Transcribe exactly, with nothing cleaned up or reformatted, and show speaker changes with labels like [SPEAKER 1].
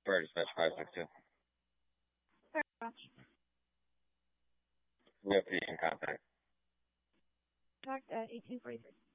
[SPEAKER 1] Fire dispatch five six two.
[SPEAKER 2] Fire dispatch.
[SPEAKER 1] We have patient contact.
[SPEAKER 2] Contact at eighteen forty-three.